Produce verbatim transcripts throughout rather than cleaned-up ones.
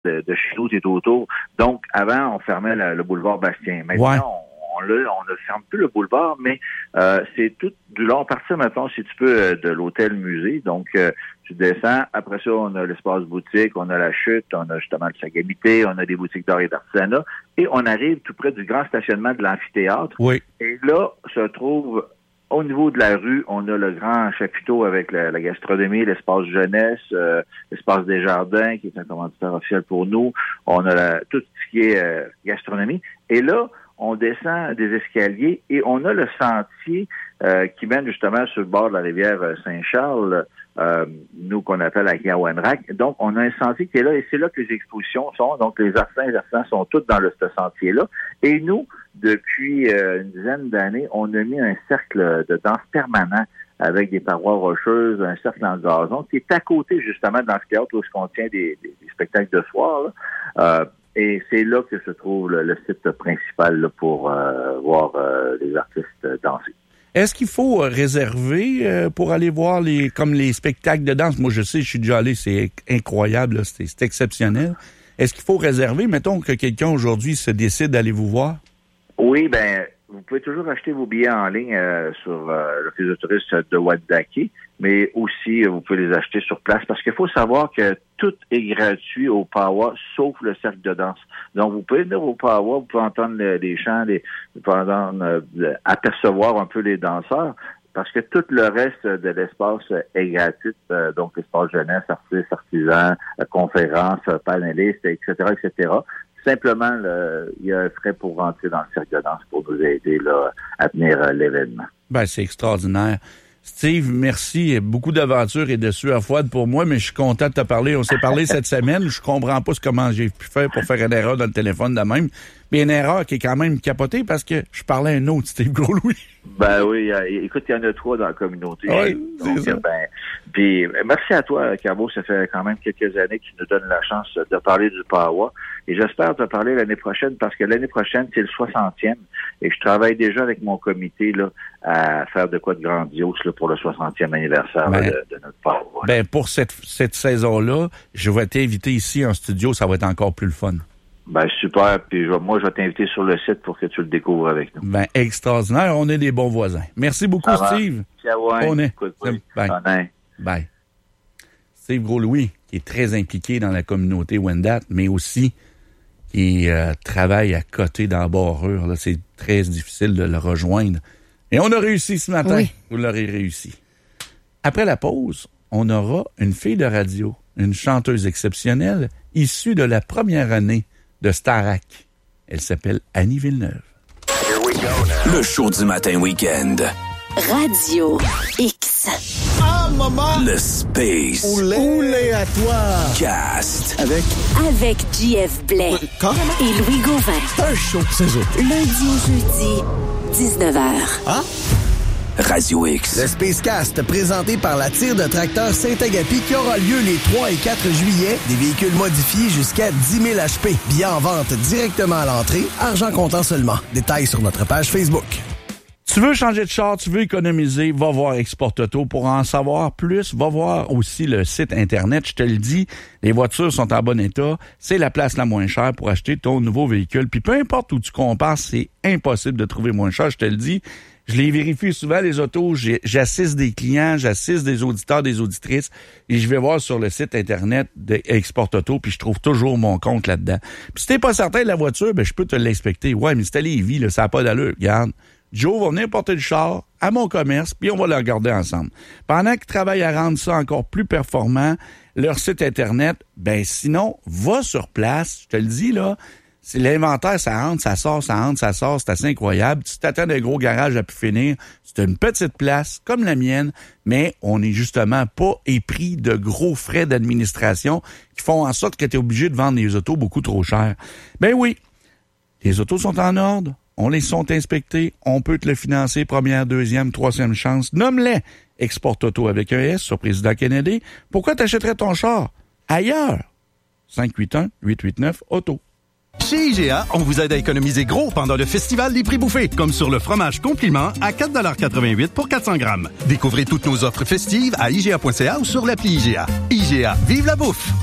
de, de chez nous, c'est autour. Donc, avant, on fermait le, le boulevard Bastien. Maintenant, ouais. on, on, le, on ne ferme plus le boulevard, mais euh, c'est tout du long. Partir, maintenant, si tu peux, de l'hôtel-musée. Donc, euh, tu descends. Après ça, on a l'espace boutique, on a la chute, on a justement le Sagamité, on a des boutiques d'art et d'artisanat. Et on arrive tout près du grand stationnement de l'amphithéâtre. Oui. Et là, se trouve... Au niveau de la rue, on a le grand chapiteau avec la, la gastronomie, l'espace jeunesse, euh, l'espace des jardins, qui est un commanditaire officiel pour nous. On a la, tout ce qui est euh, gastronomie. Et là, on descend des escaliers et on a le sentier euh, qui mène justement sur le bord de la rivière Saint-Charles, euh, nous qu'on appelle à Kiawanrak. Donc, on a un sentier qui est là et c'est là que les expositions sont. Donc, les artisans et les artisans sont tous dans le, ce sentier-là. Et nous, depuis euh, une dizaine d'années, on a mis un cercle de danse permanent avec des parois rocheuses, un cercle en gazon, qui est à côté justement de l'amphithéâtre où on tient des, des, des spectacles de soir. Là. Euh, et c'est là que se trouve le, le site principal là, pour euh, voir euh, les artistes danser. Est-ce qu'il faut réserver euh, pour aller voir les comme les spectacles de danse? Moi, je sais, je suis déjà allé, c'est incroyable, là, c'est, c'est exceptionnel. Est-ce qu'il faut réserver? Mettons que quelqu'un aujourd'hui se décide d'aller vous voir. Oui, ben vous pouvez toujours acheter vos billets en ligne euh, sur euh, l'Office de tourisme de Wendake, mais aussi euh, vous pouvez les acheter sur place parce qu'il faut savoir que tout est gratuit au Pawa, sauf le cercle de danse. Donc vous pouvez venir au Pawa, vous pouvez entendre les, les chants, les, vous pouvez entendre, euh, apercevoir un peu les danseurs, parce que tout le reste de l'espace est gratuit, euh, donc l'espace jeunesse, artistes, artisans, euh, conférences, panélistes, et cetera, et cetera. Simplement, le, il y a un frais pour rentrer dans le cercle de danse pour nous aider là, à tenir euh, l'événement. Ben, c'est extraordinaire. Steve, merci. Beaucoup d'aventures et de sueur froide pour moi, mais je suis content de te parler. On s'est parlé cette semaine. Je comprends pas comment j'ai pu faire pour faire une erreur dans le téléphone de même. Mais une erreur qui est quand même capotée parce que je parlais à un autre, Steve Gros-Louis. Ben oui, euh, écoute, il y en a trois dans la communauté. Oui, donc, c'est ça. Ben, puis, merci à toi, Cabo. Ça fait quand même quelques années que tu nous donnes la chance de parler du Pawa. Et j'espère te parler l'année prochaine parce que l'année prochaine, c'est le soixantième. Et je travaille déjà avec mon comité là à faire de quoi de grandiose là, pour le soixantième anniversaire ben, là, de, de notre Pawa. Ben, pour cette, cette saison-là, je vais t'inviter ici en studio. Ça va être encore plus le fun. Ben, super. Puis je, moi, je vais t'inviter sur le site pour que tu le découvres avec nous. Ben, extraordinaire. On est des bons voisins. Merci beaucoup, Steve. Ciao, On est. Écoute, oui. Bye. Bye. Steve Gros-Louis, qui est très impliqué dans la communauté Wendat, mais aussi qui euh, travaille à côté dans la Barrure. Là, c'est très difficile de le rejoindre. Et on a réussi ce matin. Oui. Vous l'aurez réussi. Après la pause, on aura une fille de radio, une chanteuse exceptionnelle, issue de la première année de Starac. Elle s'appelle Annie Villeneuve. Le show du matin week-end. Radio X. Ah, maman! Le Space. Oulé, Oulé à toi! Cast. Avec? Avec J F Blais. Quand? Et Louis Gauvin. C'est un show, c'est eux. Lundi au jeudi, dix-neuf heures. Ah? Radio X. Le Spacecast, présenté par la tire de tracteur Saint-Agapi qui aura lieu les trois et quatre juillet. Des véhicules modifiés jusqu'à dix mille H P. Billets en vente directement à l'entrée. Argent comptant seulement. Détails sur notre page Facebook. Tu veux changer de char, tu veux économiser, va voir Export Auto. Pour en savoir plus, va voir aussi le site Internet. Je te le dis, les voitures sont en bon état. C'est la place la moins chère pour acheter ton nouveau véhicule. Puis peu importe où tu compares, c'est impossible de trouver moins cher, je te le dis. Je les vérifie souvent, les autos. J'ai, j'assiste des clients, j'assiste des auditeurs, des auditrices, et je vais voir sur le site Internet d'Export Auto, puis je trouve toujours mon compte là-dedans. Puis si t'es pas certain de la voiture, ben je peux te l'inspecter. Ouais, mais c'est à Lévis, là, ça n'a pas d'allure. Regarde, Joe va venir porter le char à mon commerce, puis on va le regarder ensemble. Pendant qu'ils travaillent à rendre ça encore plus performant, leur site Internet, ben sinon, va sur place, je te le dis, là, c'est l'inventaire, ça rentre, ça sort, ça rentre, ça sort, c'est assez incroyable. Tu t'attends d'un gros garage à pu finir, c'est une petite place, comme la mienne, mais on n'est justement pas épris de gros frais d'administration qui font en sorte que tu es obligé de vendre les autos beaucoup trop cher. Ben oui, les autos sont en ordre, on les sont inspectés, on peut te le financer, première, deuxième, troisième chance, nomme-les. Export Auto avec un S sur Président Kennedy. Pourquoi t'achèterais ton char ailleurs? cinq huit un, huit huit neuf, auto. Chez I G A, on vous aide à économiser gros pendant le festival des prix bouffés, comme sur le fromage compliment à quatre dollars quatre-vingt-huit pour quatre cents grammes. Découvrez toutes nos offres festives à I G A point C A ou sur l'appli I G A. I G A, vive la bouffe!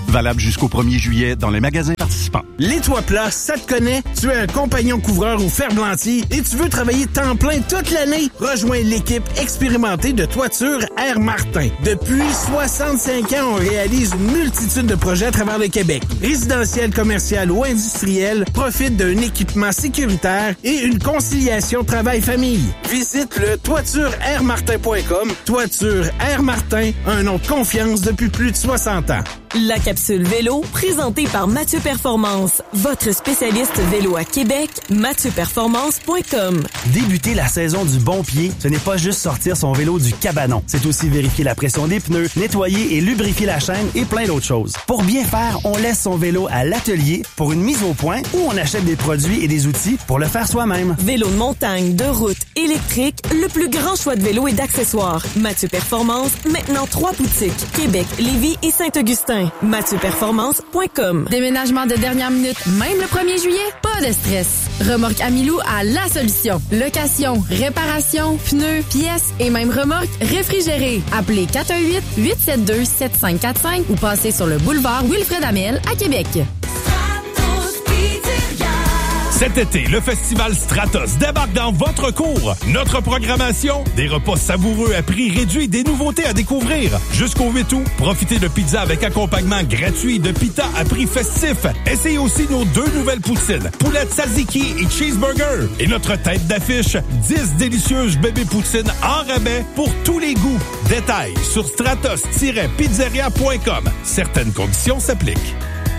Valable jusqu'au premier juillet dans les magasins participants. Les toits plats, ça te connaît? Tu es un compagnon couvreur ou ferblantier et tu veux travailler temps plein toute l'année? Rejoins l'équipe expérimentée de Toiture Air Martin. Depuis soixante-cinq ans, on réalise une multitude de projets à travers le Québec. Résidentiel, commercial ou industriel, profite d'un équipement sécuritaire et une conciliation travail-famille. Visite le toiture air martin point com. Toiture Air Martin, un nom de confiance depuis plus de soixante ans. La capsule vélo, présentée par Mathieu Performance, votre spécialiste vélo à Québec, mathieu performance point com. Débuter la saison du bon pied, ce n'est pas juste sortir son vélo du cabanon. C'est aussi vérifier la pression des pneus, nettoyer et lubrifier la chaîne et plein d'autres choses. Pour bien faire, on laisse son vélo à l'atelier pour une mise au point ou on achète des produits et des outils pour le faire soi-même. Vélo de montagne, de route, électrique, le plus grand choix de vélos et d'accessoires. Mathieu Performance, maintenant trois boutiques, Québec, Lévis et Saint-Augustin. mathieu performance point com. Déménagement de dernière minute, même le premier juillet? Pas de stress. Remorque Amilou a la solution. Location, réparation, pneus, pièces et même remorque réfrigérée. Appelez quatre un huit, huit sept deux, sept cinq quatre cinq ou passez sur le boulevard Wilfred Amel à Québec. Cet été, le festival Stratos débarque dans votre cour. Notre programmation, des repas savoureux à prix réduit, des nouveautés à découvrir. Jusqu'au huit août, profitez de pizza avec accompagnement gratuit de pita à prix festif. Essayez aussi nos deux nouvelles poutines, poulet tzatziki et cheeseburger. Et notre tête d'affiche, dix délicieuses bébés poutines en rabais pour tous les goûts. Détails sur stratos tiret pizzeria point com. Certaines conditions s'appliquent.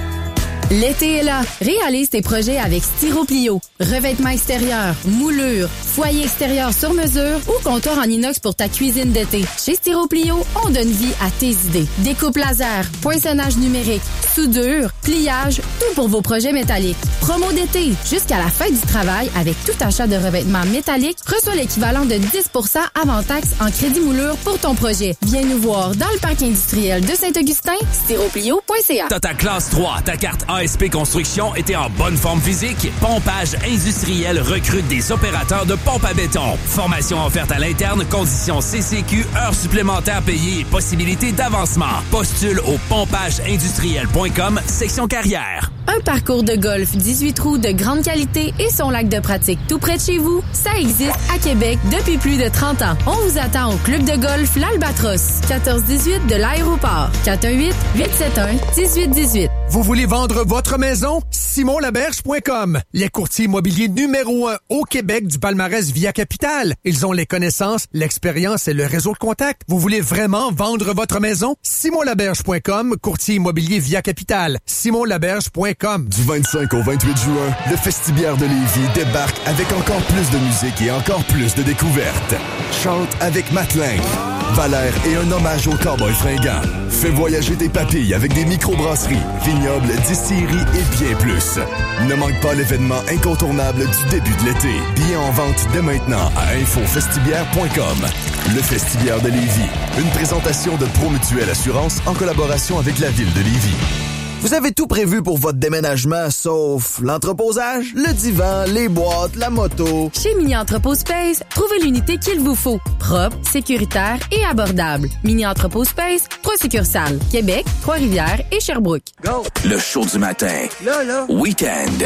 L'été est là. Réalise tes projets avec Styroplio. Revêtement extérieur, moulure, foyer extérieur sur mesure ou comptoir en inox pour ta cuisine d'été. Chez Styroplio, on donne vie à tes idées. Découpe laser, poinçonnage numérique, soudure, pliage, tout pour vos projets métalliques. Promo d'été, jusqu'à la fin du travail, avec tout achat de revêtement métallique, reçois l'équivalent de dix pour cent avant taxe en crédit moulure pour ton projet. Viens nous voir dans le parc industriel de Saint-Augustin, styroplio point c a. T'as ta classe trois, ta carte A S P Construction était en bonne forme physique. Pompage industriel recrute des opérateurs de pompe à béton. Formation offerte à l'interne, conditions C C Q, heures supplémentaires payées et possibilités d'avancement. Postule au pompage industriel point com, section carrière. Un parcours de golf dix-huit trous de grande qualité et son lac de pratique tout près de chez vous, ça existe à Québec depuis plus de trente ans. On vous attend au club de golf L'Albatros, quatorze dix-huit de l'aéroport, quatre un huit, huit sept un, dix-huit dix-huit. Vous voulez vendre votre maison? simon laberge point com. Les courtiers immobiliers numéro un au Québec du palmarès Via Capital. Ils ont les connaissances, l'expérience et le réseau de contacts. Vous voulez vraiment vendre votre maison? simon laberge point com, courtier immobilier Via Capital. simon laberge point com. Du vingt-cinq au vingt-huit juin, le Festibiaire de Lévis débarque avec encore plus de musique et encore plus de découvertes. Chante avec Matelin, Valère et un hommage au cowboy fringant. Fais voyager tes papilles avec des microbrasseries, vignobles, distilleries et bien plus. Ne manque pas l'événement incontournable du début de l'été. Billets en vente dès maintenant à info festibiaire point com. Le Festibiaire de Lévis, une présentation de Promutuelle Assurance en collaboration avec la ville de Lévis. Vous avez tout prévu pour votre déménagement, sauf l'entreposage, le divan, les boîtes, la moto. Chez Mini Entrepôt Space, trouvez l'unité qu'il vous faut. Propre, sécuritaire et abordable. Mini Entrepôt Space, trois succursales. Québec, Trois-Rivières et Sherbrooke. Go! Le show du matin. Là, là. Week-end.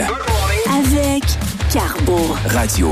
Avec Carbo. Radio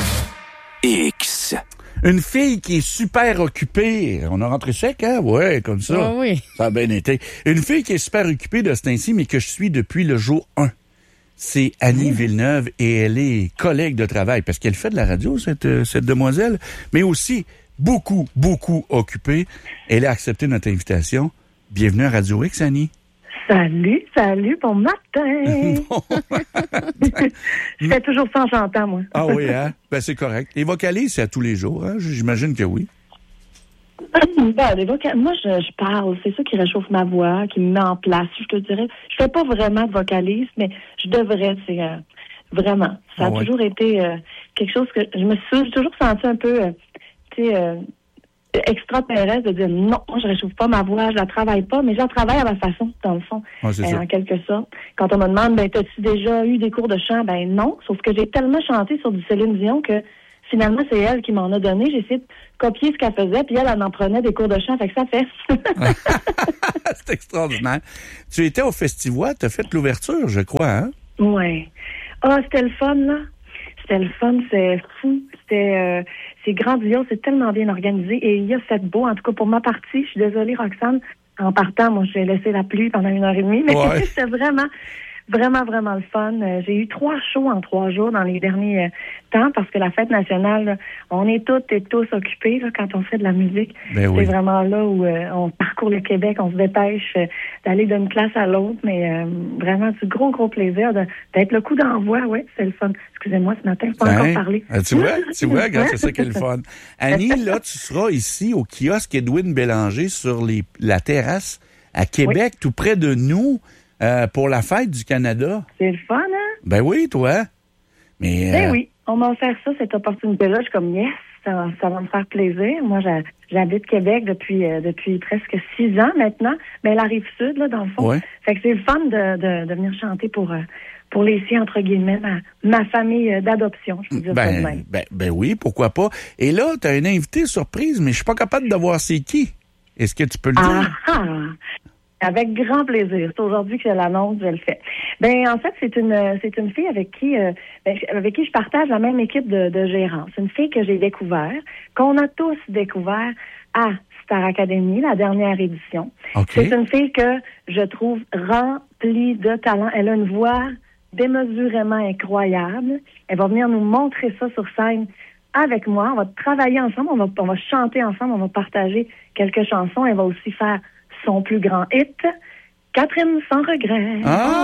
X. Une fille qui est super occupée. On a rentré sec, hein? Ouais, comme ça. Ah oui. Ça a bien été. Une fille qui est super occupée de ce temps-ci, mais que je suis depuis le jour un. C'est Annie Villeneuve et elle est collègue de travail parce qu'elle fait de la radio, cette, cette demoiselle, mais aussi beaucoup, beaucoup occupée. Elle a accepté notre invitation. Bienvenue à Radio X, Annie. Salut, salut, bon matin. Bon matin. Je fais toujours ça en chantant, moi. Ah oui, hein? Ben, c'est correct. Les vocalises, c'est à tous les jours, hein? J'imagine que oui. Ben, les vocal... Moi, je, je parle. C'est ça qui réchauffe ma voix, qui me met en place, je te dirais. Je fais pas vraiment de vocalise, mais je devrais, c'est euh, vraiment. Ça a ah ouais. toujours été euh, quelque chose que je me suis toujours sentie un peu, euh, tu sais, euh, extraterrestre de dire non, moi je réchauffe pas ma voix, je la travaille pas, mais je la travaille à ma façon, dans le fond, ah, c'est euh, ça. en quelque sorte. Quand on me demande, ben t'as-tu déjà eu des cours de chant? Ben non, sauf que j'ai tellement chanté sur du Céline Dion que finalement, c'est elle qui m'en a donné. J'ai essayé de copier ce qu'elle faisait, puis elle, elle en prenait des cours de chant, fait que ça fait. C'est extraordinaire. Tu étais au Festivois, tu as fait l'ouverture, je crois, hein? Oui. Ah, oh, c'était le fun, là. C'était le fun, c'est fou. C'était, euh, c'est grandiose, c'est tellement bien organisé. Et il y a fait beau, en tout cas pour ma partie. Je suis désolée, Roxane. En partant, moi, j'ai laissé la pluie pendant une heure et demie, mais ouais. C'était vraiment... Vraiment, vraiment le fun. Euh, j'ai eu trois shows en trois jours dans les derniers euh, temps parce que la fête nationale, là, on est toutes et tous occupés là, quand on fait de la musique. Ben oui. C'est vraiment là où euh, on parcourt le Québec, on se dépêche euh, d'aller d'une classe à l'autre, mais euh, vraiment du gros, gros plaisir de, d'être le coup d'envoi. Oui, c'est le fun. Excusez-moi, ce matin, je peux pas hein? encore parler. Tu vois, tu vois, regarde, c'est ça qui est le fun. Annie, là, tu seras ici au kiosque Edwin Bélanger sur les, la terrasse à Québec, oui. Tout près de nous. Euh, pour la fête du Canada. C'est le fun, hein? Ben oui, toi. Mais, ben euh... oui, on m'a offert ça, cette opportunité-là. Je suis comme, yes, ça, ça va me faire plaisir. Moi, j'habite Québec depuis euh, depuis presque six ans maintenant. Ben, la Rive-Sud, là, dans le fond. Ouais. Fait que c'est le fun de, de, de venir chanter pour, euh, pour les siens, entre guillemets, ma, ma famille d'adoption, je peux dire ben, ça de même. Ben, ben oui, pourquoi pas. Et là, tu as une invitée surprise, mais je suis pas capable de voir c'est qui. Est-ce que tu peux le dire? Ah, ah. Avec grand plaisir. C'est aujourd'hui que je l'annonce, je le fais. Ben en fait, c'est une c'est une fille avec qui euh, ben, avec qui je partage la même équipe de, de gérants. C'est une fille que j'ai découvert, qu'on a tous découvert à Star Academy, la dernière édition. Okay. C'est une fille que je trouve remplie de talent. Elle a une voix démesurément incroyable. Elle va venir nous montrer ça sur scène avec moi. On va travailler ensemble, on va on va chanter ensemble, on va partager quelques chansons. Elle va aussi faire son plus grand hit, Catherine sans regret.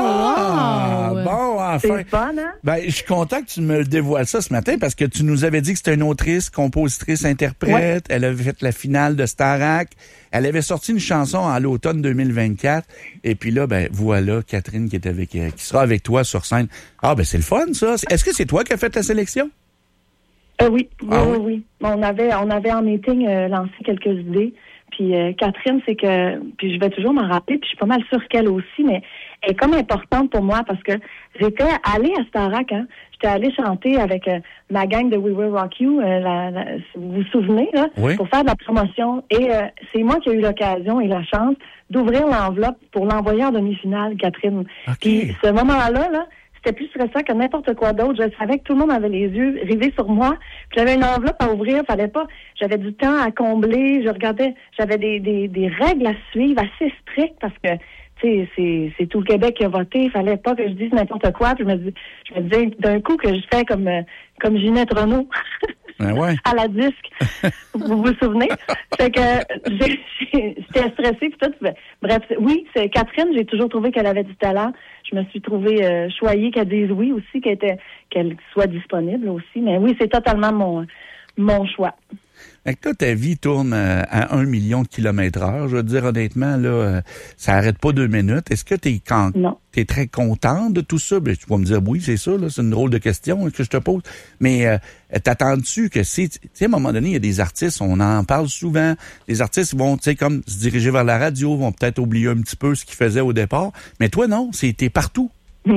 Ah, oh, wow. Bon, enfin. C'est fun, hein? Ben, je suis content que tu me dévoiles ça ce matin parce que tu nous avais dit que c'était une autrice, compositrice, interprète. Ouais. Elle avait fait la finale de Starac. Elle avait sorti une chanson à l'automne deux mille vingt-quatre. Et puis là, ben, voilà Catherine qui est avec, qui sera avec toi sur scène. Ah, ben, c'est le fun, ça. Est-ce que c'est toi qui as fait la sélection? Euh, oui, oui, ah, oui, oui. On avait, on avait en meeting euh, lancé quelques idées. Puis euh, Catherine, c'est que, puis je vais toujours m'en rappeler, puis je suis pas mal sûre qu'elle aussi, mais elle est comme importante pour moi parce que j'étais allée à Starac, hein. J'étais allée chanter avec euh, ma gang de We Will Rock You, euh, la, la, vous vous souvenez, là, oui. Pour faire de la promotion. Et euh, c'est moi qui ai eu l'occasion et la chance d'ouvrir l'enveloppe pour l'envoyer en demi-finale, Catherine. Okay. Puis ce moment-là, là, c'était plus stressant que n'importe quoi d'autre. Je savais que tout le monde avait les yeux rivés sur moi. Puis j'avais une enveloppe à ouvrir, fallait pas. J'avais du temps à combler. Je regardais, j'avais des, des, des règles à suivre assez strictes parce que, tu sais, c'est, c'est tout le Québec qui a voté. Il fallait pas que je dise n'importe quoi. Puis je me dis, je me disais d'un coup que je fais comme, comme Ginette Renault. Ben ouais. À la disque. Vous vous souvenez? Fait que j'ai, j'ai, j'étais stressée puis tout. Bref, oui, c'est Catherine, j'ai toujours trouvé qu'elle avait du talent. Je me suis trouvée euh, choyée qu'elle dise oui aussi, qu'elle était qu'elle soit disponible aussi. Mais oui, c'est totalement mon mon choix. Fait que là, ta vie tourne à un million de kilomètres heure. Je veux dire, honnêtement, là, ça arrête pas deux minutes. Est-ce que t'es quand t'es très contente de tout ça? Ben, tu vas me dire oui, c'est ça, là, c'est une drôle de question que je te pose. Mais euh, t'attends-tu que c'est, tu sais, à un moment donné, il y a des artistes, on en parle souvent. Les artistes vont, tu sais, comme se diriger vers la radio, vont peut-être oublier un petit peu ce qu'ils faisaient au départ. Mais toi, non, c'est t'es partout.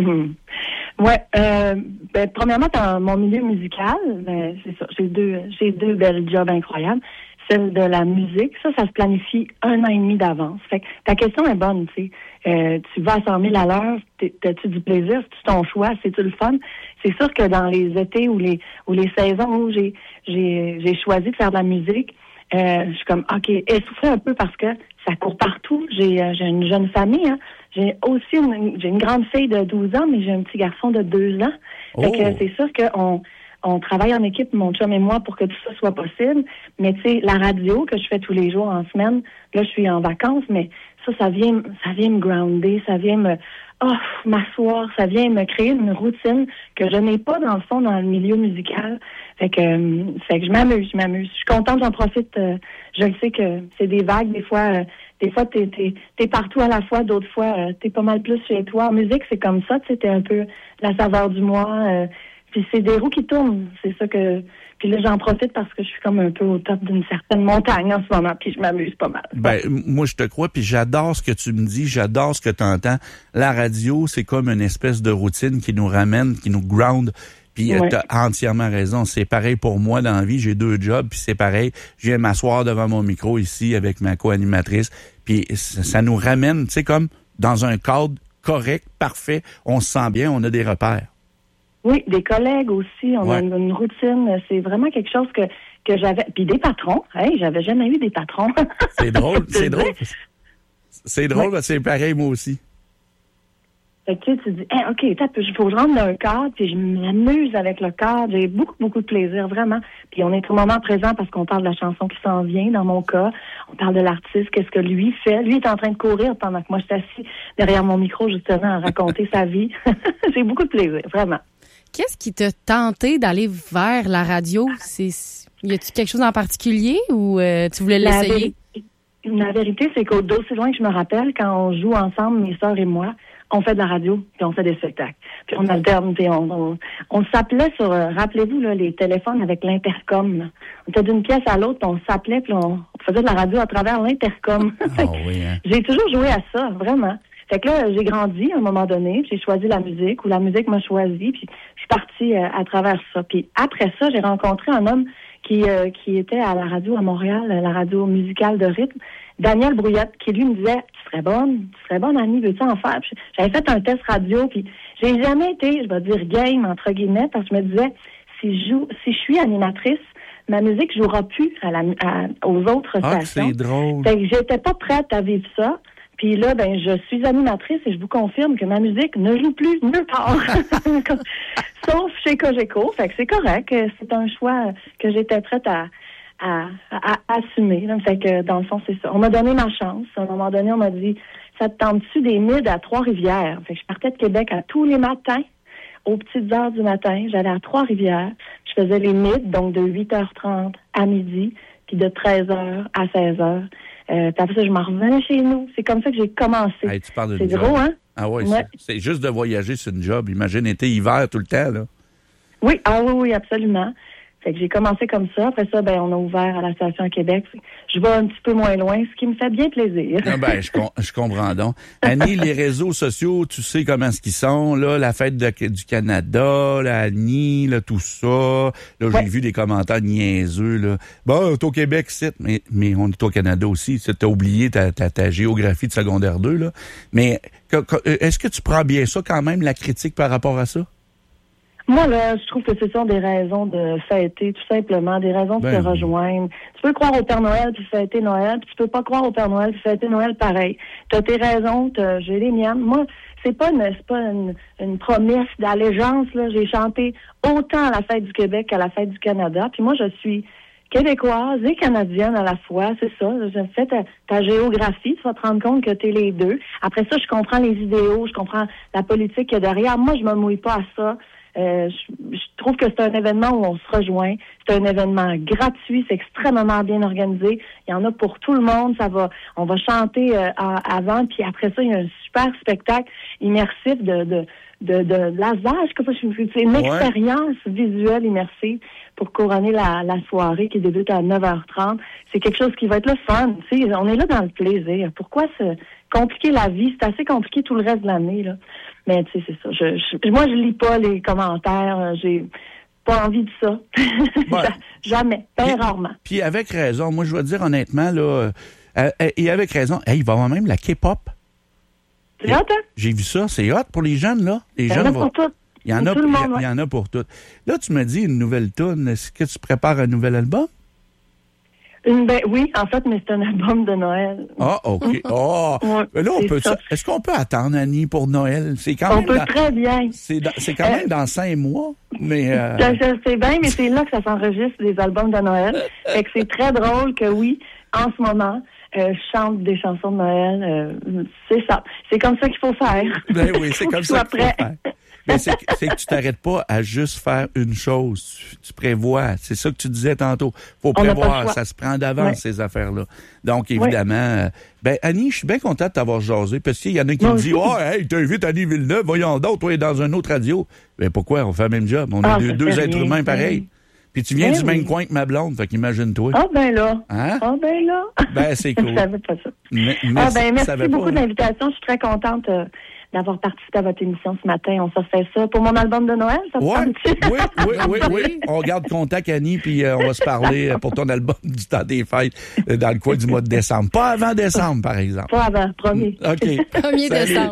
Ouais, euh, ben, premièrement, dans mon milieu musical, ben, c'est ça, j'ai deux, j'ai deux belles jobs incroyables. Celle de la musique, ça, ça se planifie un an et demi d'avance. Fait que ta question est bonne, tu sais. Euh, tu vas à cent mille à l'heure, t'as-tu du plaisir? C'est-tu ton choix? C'est-tu le fun? C'est sûr que dans les étés ou les, ou les saisons où j'ai, j'ai, j'ai choisi de faire de la musique, euh, je suis comme, OK, essoufflée un peu parce que ça court partout. J'ai, euh, j'ai une jeune famille, hein. J'ai aussi une, j'ai une grande fille de douze ans, mais j'ai un petit garçon de deux ans. Oh. Fait que c'est sûr qu'on on travaille en équipe, mon chum et moi, pour que tout ça soit possible. Mais tu sais, la radio que je fais tous les jours en semaine, là, je suis en vacances, mais ça, ça vient, ça vient me grounder, ça vient me, oh, m'asseoir, ça vient me créer une routine que je n'ai pas, dans le fond, dans le milieu musical. Fait que, euh, fait que je m'amuse, je m'amuse. Je suis contente, j'en profite. Euh, je le sais que c'est des vagues, des fois... Euh, Des fois, t'es, t'es, t'es partout à la fois, d'autres fois, euh, t'es pas mal plus chez toi. En musique, c'est comme ça, tu sais, t'es un peu la saveur du mois. Euh, puis c'est des roues qui tournent, c'est ça que... Puis là, j'en profite parce que je suis comme un peu au top d'une certaine montagne en ce moment, puis je m'amuse pas mal. Ben, moi, je te crois, puis j'adore ce que tu me dis, j'adore ce que tu entends. La radio, c'est comme une espèce de routine qui nous ramène, qui nous ground. Puis Ouais. tu as entièrement raison. C'est pareil pour moi dans la vie. J'ai deux jobs, puis c'est pareil. Je viens m'asseoir devant mon micro ici avec ma co-animatrice. Puis ça, ça nous ramène, tu sais, comme dans un cadre correct, parfait. On se sent bien, on a des repères. Oui, des collègues aussi. On Ouais. a une, une routine. C'est vraiment quelque chose que, que j'avais. Puis des patrons. Hey, j'avais jamais eu des patrons. C'est drôle, c'est drôle. C'est drôle, Ouais. parce que c'est pareil, moi aussi. Fait que tu sais, tu dis, hey, OK, il faut que je rentre dans un cadre, puis je m'amuse avec le cadre. J'ai beaucoup, beaucoup de plaisir, vraiment. Puis on est au moment présent parce qu'on parle de la chanson qui s'en vient, dans mon cas. On parle de l'artiste, qu'est-ce que lui fait. Lui est en train de courir pendant que moi, je suis assis derrière mon micro, justement, à raconter sa vie. J'ai beaucoup de plaisir, vraiment. Qu'est-ce qui t'a tenté d'aller vers la radio? C'est, y a-tu quelque chose en particulier ou euh, tu voulais La l'essayer? véri- La vérité, c'est qu'au d'aussi loin que je me rappelle, quand on joue ensemble, mes sœurs et moi, on fait de la radio, puis on fait des spectacles. Puis on alterne, puis on, on, on s'appelait sur, euh, rappelez-vous, là, les téléphones avec l'intercom. Là. On était d'une pièce à l'autre, puis on s'appelait, puis on, on faisait de la radio à travers l'intercom. Ah oui, hein? J'ai toujours joué à ça, vraiment. Fait que là, j'ai grandi à un moment donné, j'ai choisi la musique, ou la musique m'a choisi, puis je suis partie euh, à travers ça. Puis après ça, j'ai rencontré un homme qui euh, qui était à la radio à Montréal, la radio musicale de rythme, Daniel Brouillette, qui lui me disait, tu serais bonne, tu serais bonne, Annie, veux-tu en faire? Puis j'avais fait un test radio, puis j'ai jamais été, je vais dire game, entre guillemets, parce que je me disais, si je joue, si je suis animatrice, ma musique jouera plus à la, à, aux autres Ah, que stations. c'est drôle. Fait que j'étais pas prête à vivre ça. Puis là, ben, je suis animatrice et je vous confirme que ma musique ne joue plus nulle part. Sauf chez Cogeco. Fait que c'est correct. C'est un choix que j'étais prête à, à, à, à assumer. Là. Fait que, dans le fond, c'est ça. On m'a donné ma chance. À un moment donné, on m'a dit, ça te tente-tu des mids à Trois-Rivières? Fait que je partais de Québec à tous les matins, aux petites heures du matin. J'allais à Trois-Rivières. Je faisais les mids, donc de huit heures trente à midi, puis de treize heures à seize heures. Euh, puis après ça, je m'en revenais chez nous. C'est comme ça que j'ai commencé. Hey, tu parles c'est d'une gros, job. hein? Ah ouais, Ouais. C'est, c'est juste de voyager, c'est une job. Imagine, été, hiver, tout le temps, là. Oui, ah oui, oui, absolument. Fait que j'ai commencé comme ça. Après ça, ben, on a ouvert à la station à Québec. Je vais un petit peu moins loin, ce qui me fait bien plaisir. Ah ben, je, com- je comprends donc. Annie, les réseaux sociaux, tu sais comment est-ce qu'ils sont, là, la fête de- du Canada, la Annie, là, tout ça. Là, j'ai Ouais. vu des commentaires niaiseux, là. Bon, t'es au Québec, c'est, mais, mais on est au Canada aussi. Tu as oublié ta, ta, ta géographie de secondaire deux, là. Mais, que- que- est-ce que tu prends bien ça quand même, la critique par rapport à ça? Moi, là, je trouve que ce sont des raisons de fêter, tout simplement, des raisons de Ben se oui. rejoindre. Tu peux croire au Père Noël puis fêter Noël, puis tu peux pas croire au Père Noël puis fêter Noël pareil. T'as tes raisons, t'as, j'ai les miennes. Moi, c'est pas une, c'est pas une, une promesse d'allégeance, là. J'ai chanté autant à la fête du Québec qu'à la fête du Canada. Puis moi, je suis québécoise et canadienne à la fois, c'est ça. J'ai fait ta, ta géographie, tu vas te rendre compte que t'es les deux. Après ça, je comprends les idéaux, je comprends la politique qu'il y a derrière. Moi, je me mouille pas à ça. Euh, je, je trouve que c'est un événement où on se rejoint. C'est un événement gratuit, c'est extrêmement bien organisé. Il y en a pour tout le monde. Ça va, on va chanter euh, à- avant, puis après ça, il y a un super spectacle immersif de de de, de laser. Je sais pas, c'est une Ouais. expérience visuelle immersive pour couronner la, la soirée qui débute à neuf heures trente. C'est quelque chose qui va être le fun. Tu sais, on est là dans le plaisir. Pourquoi se compliquer la vie? C'est assez compliqué tout le reste de l'année, là. Mais tu sais, c'est ça. Je, je, moi, je lis pas les commentaires. J'ai pas envie de ça. Ouais. Jamais. Bien Puis- rarement. Puis avec raison, moi je dois dire honnêtement, là, euh, euh, et avec raison, hey, il va y avoir même la K-pop. C'est hot, hein? J'ai vu ça, c'est hot pour les jeunes, là. Les Il y en jeunes a vont- pour tout. Il y en Pour a, tout le monde, il y en a pour tout. Là, tu me dis une nouvelle tune. Est-ce que tu prépares un nouvel album? Une, ben, oui, en fait, mais c'est un album de Noël. Ah, OK. Oh. Ouais, Mais là, on c'est peut, ça. est-ce qu'on peut attendre, Annie, pour Noël? C'est quand On même peut dans- très bien. C'est, dans- c'est quand même dans cinq mois, mais... euh, Je, je sais bien, mais c'est là que ça s'enregistre, les albums de Noël. Fait que c'est très drôle que oui, en ce moment, euh, je chante des chansons de Noël. euh, c'est ça. C'est comme ça qu'il faut faire. Ben oui, c'est Faut comme que ça je sois qu'il faut prêt. faire. Mais c'est, que- c'est que tu t'arrêtes pas à juste faire une chose. Tu, tu prévois. C'est ça que tu disais tantôt. Faut On n'a pas le prévoir. choix. Ça se prend d'avance, Ouais. ces affaires-là. Donc, évidemment, euh, ben, Annie, je suis bien content de t'avoir jasé parce qu'il y en a qui Moi me disent, aussi. oh, hey, t'invites Annie Villeneuve, voyons donc, toi, dans un autre radio. Ben, pourquoi? On fait le même job. On Ah, est deux, ça deux fait êtres rien. humains pareils. Puis tu viens Ben du même oui. coin que ma blonde, fait qu'imagine-toi. Ah ben là. Hein? Ah ben là. Ben, c'est cool. Je savais pas ça. Mais- Ah merci, ben je merci savais beaucoup pas. de l'invitation. Je suis très contente euh, d'avoir participé à votre émission ce matin. On se refait ça pour mon album de Noël, ça ouais, oui, oui, oui, oui. On garde contact, Annie, puis euh, on va se parler pour ton album du temps des fêtes euh, dans le coin du mois de décembre. Pas avant décembre, par exemple. Pas avant, promis. OK. premier décembre.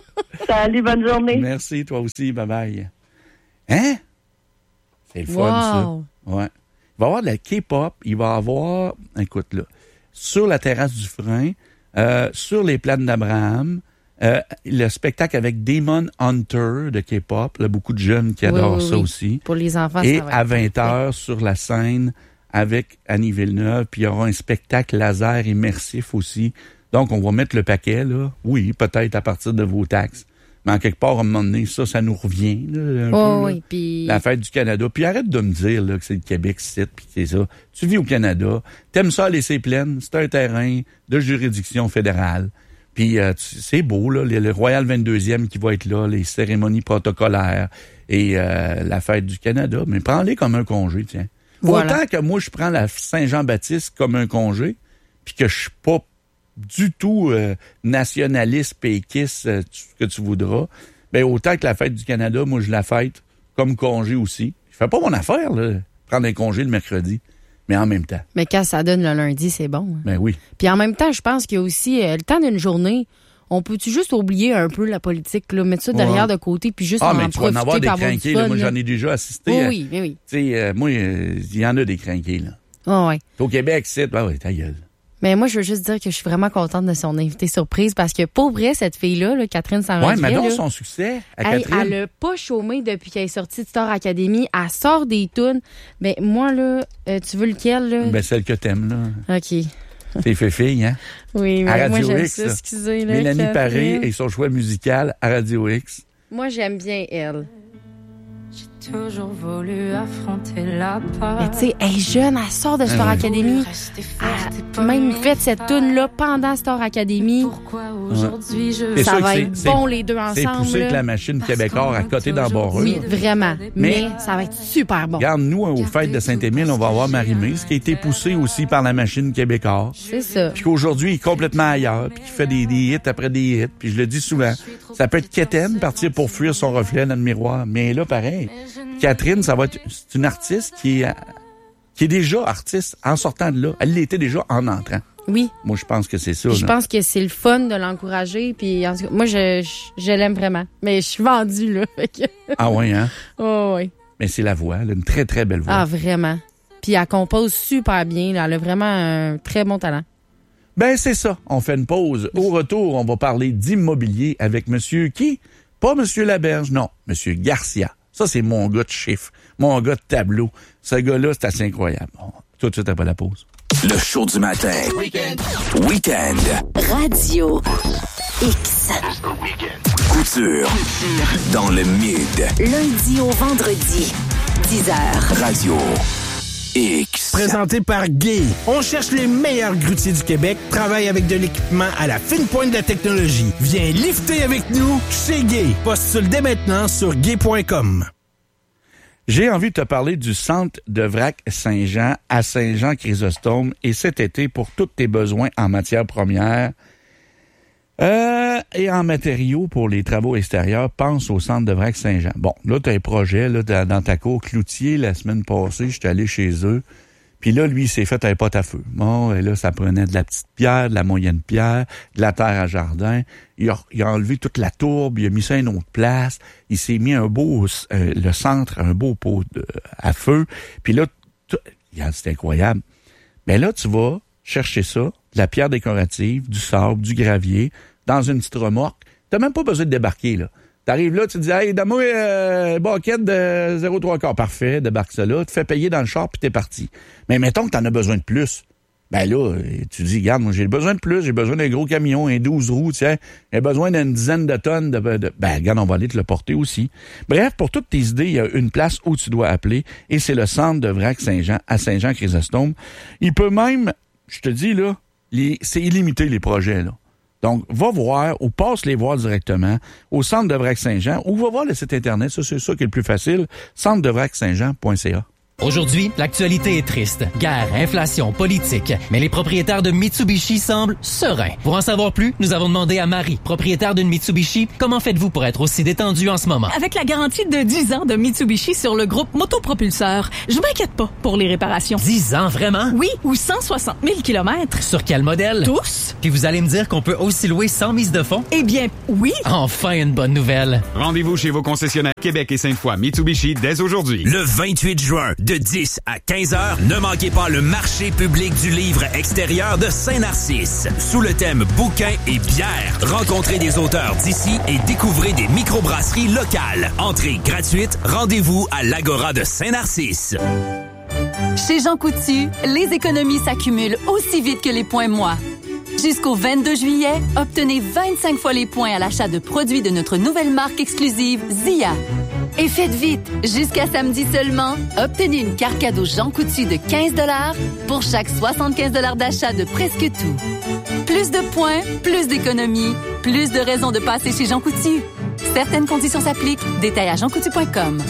Salut, bonne journée. Merci, toi aussi. Bye-bye. Hein? C'est le fun, wow. ça. Ouais. Il va y avoir de la K-pop. Il va y avoir, écoute, là, sur la terrasse du frein, euh, sur les plaines d'Abraham, euh, le spectacle avec Demon Hunter de K-pop. Là, beaucoup de jeunes qui adorent oui, oui, ça oui. aussi. Pour les enfants, Et ça va à être vingt heures, sur la scène, avec Annie Villeneuve, puis il y aura un spectacle laser immersif aussi. Donc, on va mettre le paquet, là. Oui, peut-être à partir de vos taxes. Mais en quelque part, à un moment donné, ça, ça nous revient, là, un oh, peu, oui, puis... la fête du Canada. Puis arrête de me dire là, que c'est le Québec, c'est puis c'est ça. Tu vis au Canada, t'aimes ça laisser pleine, c'est un terrain de juridiction fédérale. Puis euh, c'est beau, là, le, le Royal vingt-deuxième qui va être là, les cérémonies protocolaires et euh, la fête du Canada. Mais prends-les comme un congé, tiens. Voilà. Autant que moi, je prends la Saint-Jean-Baptiste comme un congé, puis que je suis pas du tout euh, nationaliste, péquiste, euh, ce que tu voudras, ben autant que la fête du Canada, moi, je la fête comme congé aussi. Je fais pas mon affaire, là, prendre un congé le mercredi, mais en même temps. Mais quand ça donne le lundi, c'est bon. Hein? Ben oui. Puis en même temps, je pense qu'il y a aussi euh, le temps d'une journée. On peut-tu juste oublier un peu la politique, là, mettre ça derrière ouais. de côté, puis juste ah, en mais tu vas en avoir des fun, crinqués, là. Moi, j'en ai déjà assisté. Oh, à, oui, oui, oui. Tu sais, euh, moi, il euh, y en a des crinqués, là. Oh, ouais. Au Québec, c'est... Ben oui, ta gueule. Mais moi, je veux juste dire que je suis vraiment contente de son invité surprise parce que, pour vrai, cette fille-là, là, Catherine Saint-André. Oui, mais donc son succès à elle, Catherine. Elle n'a pas chômé depuis qu'elle est sortie de Star Academy. Elle sort des tunes. Mais moi, là, euh, tu veux lequel, là? Ben, celle que t'aimes, là. OK. C'est Féfille, hein? Oui, mais à moi, Radio j'aime X, ça, excusez. Là, Mélanie Catherine. Paré et son choix musical à Radio X. Moi, j'aime bien elle. J'ai toujours voulu affronter la peur. Mais tu sais, elle est jeune, elle sort de Star Ah, Academy. Elle a même fait cette tune-là pendant Star Academy. Pourquoi aujourd'hui je C'est Ça sûr va que être c'est- bon, les deux ensemble. C'est poussé là. que la machine québécoise à côté dans Barreux. Oui, vraiment. Mais, Mais- ça va être super bon. Regarde, nous, aux fêtes de Saint-Émile, on va avoir Marie-Mé, ce qui a été poussé aussi par la machine québécoise. C'est ça. Puis qu'aujourd'hui, il est complètement ailleurs, puis qu'il fait des, des hits après des hits. Puis je le dis souvent, ça peut être quétaine, partir pour fuir son reflet dans le miroir. Mais là, pareil, Catherine, ça va être c'est une artiste qui est, qui est déjà artiste en sortant de là. Elle l'était déjà en entrant. Oui. Moi, je pense que c'est ça. Je là. pense que c'est le fun de l'encourager. Puis en tout cas, moi, je, je, je l'aime vraiment. Mais je suis vendue, là. Fait que... Ah oui, hein? Oh, oui. Mais c'est la voix, là, une très, très belle voix. Ah, vraiment. Puis elle compose super bien. Là. Elle a vraiment un très bon talent. Ben, c'est ça. On fait une pause. Au retour, on va parler d'immobilier avec monsieur qui? Pas monsieur Laberge, non. Monsieur Garcia. Ça, c'est mon gars de chiffres. Mon gars de tableau. Ce gars-là, c'est assez incroyable. Bon, tout de suite après la pause. Le show du matin. Week-end. Week-end. Radio X. Couture. Dans le mid. Lundi au vendredi, dix heures. Radio X. Présenté par Gay. On cherche les meilleurs grutiers du Québec, travaille avec de l'équipement à la fine pointe de la technologie. Viens lifter avec nous chez Gay. Postule dès maintenant sur gay point com. J'ai envie de te parler du centre de vrac Saint-Jean à Saint-Jean-Chrysostome et cet été, pour tous tes besoins en matières premières euh, et en matériaux pour les travaux extérieurs, pense au centre de vrac Saint-Jean. Bon, là, tu as un projet là, dans ta cour Cloutier. La semaine passée, j'étais allé chez eux. Puis là, lui, il s'est fait un pot à feu. Bon, et là, ça prenait de la petite pierre, de la moyenne pierre, de la terre à jardin. Il a, il a enlevé toute la tourbe, il a mis ça à une autre place. Il s'est mis un beau, euh, le centre, un beau pot de, à feu. Puis là, tout, regarde, c'est incroyable. Mais là, tu vas chercher ça, de la pierre décorative, du sable, du gravier, dans une petite remorque. T'as même pas besoin de débarquer, là. T'arrives là, tu te dis, hey, donne-moi euh, baquette de zéro virgule trois quarts. Parfait, débarque ça là, tu fais payer dans le char, puis t'es parti. Mais mettons que t'en as besoin de plus. Ben là, tu dis, regarde, moi, j'ai besoin de plus, j'ai besoin d'un gros camion, un douze roues, tiens, j'ai besoin d'une dizaine de tonnes de, de... Ben, regarde, on va aller te le porter aussi. Bref, pour toutes tes idées, il y a une place où tu dois appeler, et c'est le centre de vrac Saint-Jean, à Saint-Jean-Chrysostome. Il peut même, je te dis, là, les, c'est illimité, les projets, là. Donc, va voir ou passe les voir directement au centre de vrac Saint-Jean ou va voir le site Internet, ça c'est ça qui est le plus facile, centre de vrac saint jean point c a. Aujourd'hui, l'actualité est triste. Guerre, inflation, politique. Mais les propriétaires de Mitsubishi semblent sereins. Pour en savoir plus, nous avons demandé à Marie, propriétaire d'une Mitsubishi, comment faites-vous pour être aussi détendu en ce moment? Avec la garantie de dix ans de Mitsubishi sur le groupe Motopropulseur, je m'inquiète pas pour les réparations. dix ans, vraiment? Oui, ou cent soixante mille kilomètres. Sur quel modèle? Tous. Puis vous allez me dire qu'on peut aussi louer sans mise de fonds? Eh bien, oui. Enfin une bonne nouvelle. Rendez-vous chez vos concessionnaires Québec et Sainte-Foy Mitsubishi dès aujourd'hui. Le vingt-huit juin, de dix à quinze heures, ne manquez pas le marché public du livre extérieur de Saint-Narcisse. Sous le thème bouquins et bières, rencontrez des auteurs d'ici et découvrez des microbrasseries locales. Entrée gratuite, rendez-vous à l'Agora de Saint-Narcisse. Chez Jean Coutu, les économies s'accumulent aussi vite que les points moi. Jusqu'au vingt-deux juillet, obtenez vingt-cinq fois les points à l'achat de produits de notre nouvelle marque exclusive Zia. Et faites vite! Jusqu'à samedi seulement, obtenez une carte cadeau Jean Coutu de quinze dollars pour chaque soixante-quinze dollars d'achat de presque tout. Plus de points, plus d'économies, plus de raisons de passer chez Jean Coutu. Certaines conditions s'appliquent. Détails à jean coutu point com.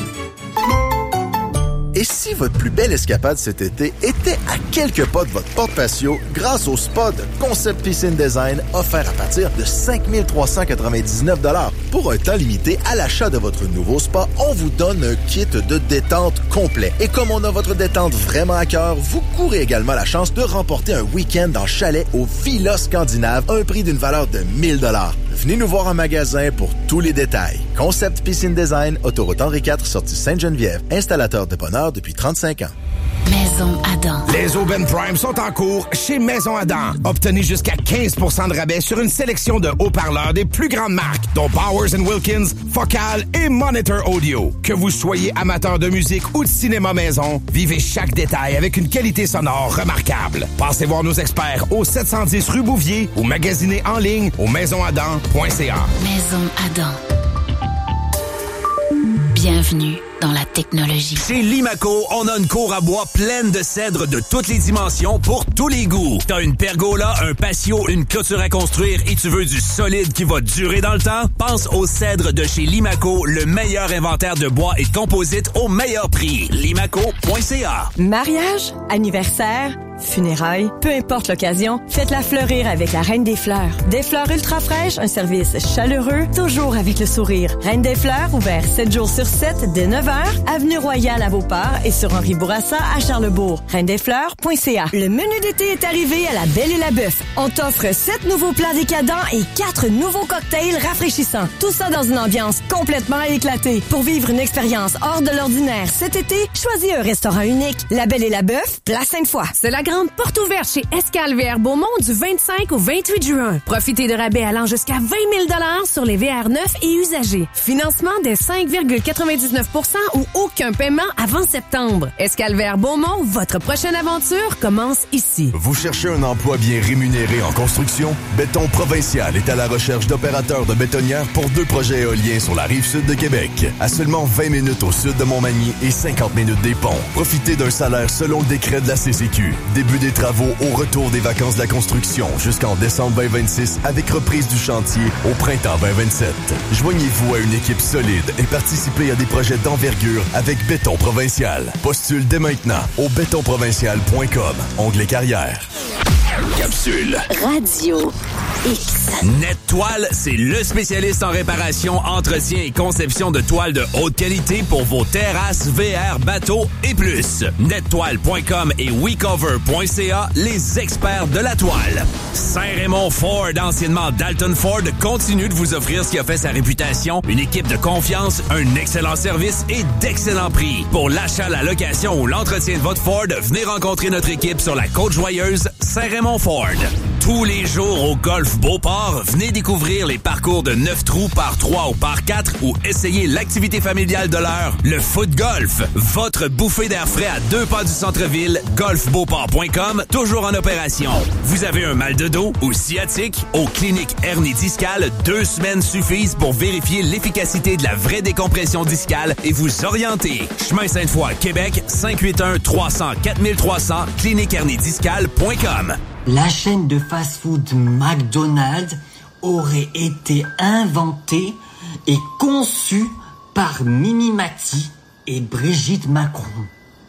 Et si votre plus belle escapade cet été était à quelques pas de votre porte patio grâce au spa de Concept Piscine Design offert à partir de cinq mille trois cent quatre-vingt-dix-neuf dollars. Pour un temps limité, à l'achat de votre nouveau spa, on vous donne un kit de détente complet. Et comme on a votre détente vraiment à cœur, vous courez également la chance de remporter un week-end en chalet au Villa Scandinave à un prix d'une valeur de mille dollars. Venez nous voir en magasin pour tous les détails. Concept Piscine Design, autoroute Henri quatre, sortie Sainte-Geneviève. Installateur de bonheur depuis trente-cinq ans. Maison Adam. Les Aubaine Prime sont en cours chez Maison Adam. Obtenez jusqu'à quinze pour cent de rabais sur une sélection de haut-parleurs des plus grandes marques, dont Bowers and Wilkins, Focal et Monitor Audio. Que vous soyez amateur de musique ou de cinéma maison, vivez chaque détail avec une qualité sonore remarquable. Passez voir nos experts au sept cent dix rue Bouvier ou magasinez en ligne au maison adam point c a. Maison Adam. Bienvenue dans la technologie. Chez Limaco, on a une cour à bois pleine de cèdres de toutes les dimensions pour tous les goûts. T'as une pergola, un patio, une clôture à construire et tu veux du solide qui va durer dans le temps? Pense aux cèdres de chez Limaco, le meilleur inventaire de bois et de composites au meilleur prix. limaco point c a. Mariage, anniversaire, funérailles, peu importe l'occasion, faites-la fleurir avec la Reine des Fleurs. Des fleurs ultra fraîches, un service chaleureux, toujours avec le sourire. Reine des Fleurs, ouvert sept jours sur sept dès neuf heures, avenue Royale à Beauport et sur Henri Bourassa à Charlesbourg. reine des fleurs point c a. Le menu d'été est arrivé à la Belle et la Bœuf. On t'offre sept nouveaux plats décadents et quatre nouveaux cocktails rafraîchissants. Tout ça dans une ambiance complètement éclatée. Pour vivre une expérience hors de l'ordinaire cet été, choisis un restaurant unique. La Belle et la Bœuf, place Sainte-Foy. C'est la grande porte ouverte chez Escale V R Beaumont du vingt-cinq au vingt-huit juin. Profitez de rabais allant jusqu'à vingt mille dollars sur les V R neufs et usagés. Financement des cinq virgule quatre-vingt-dix-neuf pour cent ou aucun paiement avant septembre. Escale V R Beaumont, votre prochaine aventure commence ici. Vous cherchez un emploi bien rémunéré en construction? Béton Provincial est à la recherche d'opérateurs de bétonnières pour deux projets éoliens sur la rive sud de Québec. À seulement vingt minutes au sud de Montmagny et cinquante minutes des ponts. Profitez d'un salaire selon le décret de la C C Q. Début des travaux au retour des vacances de la construction jusqu'en décembre vingt vingt-six avec reprise du chantier au printemps vingt vingt-sept. Joignez-vous à une équipe solide et participez à des projets d'envergure avec Béton Provincial. Postule dès maintenant au béton provincial point com. Onglet carrière. Capsule Radio X. NetToile, c'est le spécialiste en réparation, entretien et conception de toiles de haute qualité pour vos terrasses, V R, bateaux et plus. nettoile point com et wecover point c a, les experts de la toile. Saint-Raymond Ford, anciennement Dalton Ford, continue de vous offrir ce qui a fait sa réputation, une équipe de confiance, un excellent service et d'excellents prix. Pour l'achat, la location ou l'entretien de votre Ford, venez rencontrer notre équipe sur la Côte-Joyeuse, Saint-Raymond Ford. Tous les jours au Golf Beauport, venez découvrir les parcours de neuf trous par trois ou par quatre ou essayez l'activité familiale de l'heure, le foot golf. Votre bouffée d'air frais à deux pas du centre-ville, golf beauport point com, toujours en opération. Vous avez un mal de dos ou sciatique? Aux cliniques hernie discale, deux semaines suffisent pour vérifier l'efficacité de la vraie décompression discale et vous orienter. Chemin Sainte-Foy, Québec, cinq huit un trois cents quatre trois cents, clinique hernie discale point com. La chaîne de fast-food McDonald's aurait été inventée et conçue par Mimi Mati et Brigitte Macron.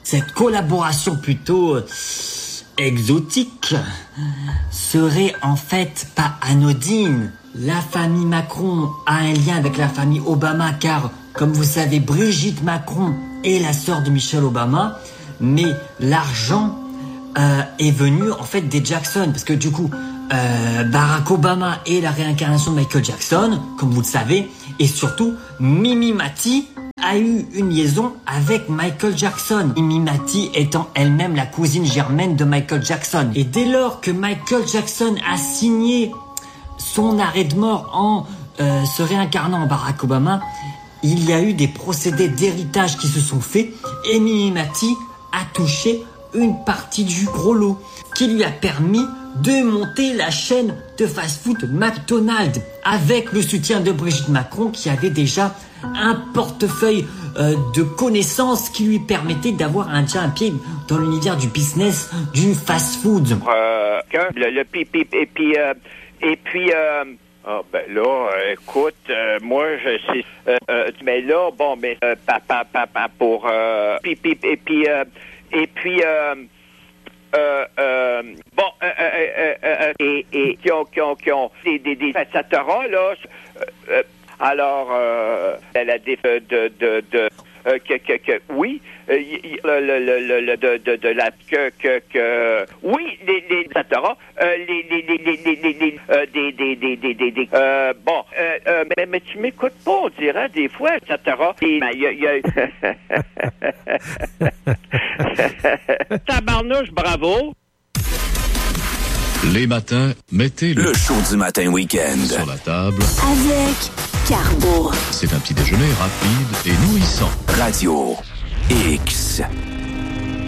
cette collaboration plutôt euh, exotique serait en fait pas anodine. La famille Macron a un lien avec la famille Obama car, comme vous savez, Brigitte Macron est la sœur de Michelle Obama, mais l'argent euh, est venu en fait des Jackson parce que du coup euh, Barack Obama est la réincarnation de Michael Jackson, comme vous le savez, et surtout Mimi Mati a eu une liaison avec Michael Jackson. Mimi Mati étant elle-même la cousine germaine de Michael Jackson. Et dès lors que Michael Jackson a signé son arrêt de mort en euh, se réincarnant en Barack Obama, il y a eu des procédés d'héritage qui se sont faits et Mimi Mati a touché une partie du gros lot qui lui a permis de monter la chaîne de fast-food McDonald's avec le soutien de Brigitte Macron qui avait déjà un portefeuille euh, de connaissances qui lui permettait d'avoir un, déjà un pied dans l'univers du business du fast-food. Euh, le, le pipi et puis euh, et puis euh, ah ben là, euh, écoute, euh, moi je sais, euh, euh, mais là bon, mais euh, papa papa pour euh, pipi et puis euh, et puis euh, Euh, euh, bon, euh, euh, euh, euh, et, et qui ont, qui ont, qui ont des, des, des Satara, là, euh, euh, alors, euh, la de, de, de, de euh, que, que, que, oui, euh, le, le, le, le, de, de, de la, que, que, que, oui, les, les Satara, euh, les, les, les, les, les, les, les euh, des, des, des, des, des, des, euh, bon, euh, euh, mais, mais tu m'écoutes pas, on dirait, des fois, Satara, il y a, y a, tabarnouche, bravo. Les matins, mettez le, le show du matin week-end sur la table avec Carbo. C'est un petit déjeuner rapide et nourrissant. Radio X.